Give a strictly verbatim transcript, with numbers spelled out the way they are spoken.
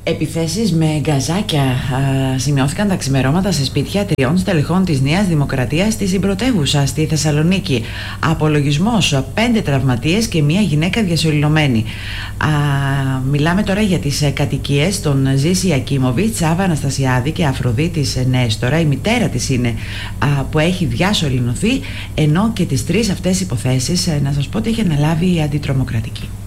Επιθέσεις με γκαζάκια α, σημειώθηκαν τα ξημερώματα σε σπίτια τριών στελεχών της Νέας Δημοκρατίας στη συμπρωτεύουσα στη Θεσσαλονίκη. Απολογισμός: πέντε τραυματίες και μία γυναίκα διασωληνωμένη. Α, μιλάμε τώρα για τις κατοικίες των Ζήση Ακίμοβιτς, Άβα Αναστασιάδη και Αφροδίτης Νέστορα. Η μητέρα της είναι α, που έχει διασωληνωθεί, ενώ και τις τρεις αυτές υποθέσεις, να σας πω ότι έχει αναλάβει η αντιτρομοκρατική.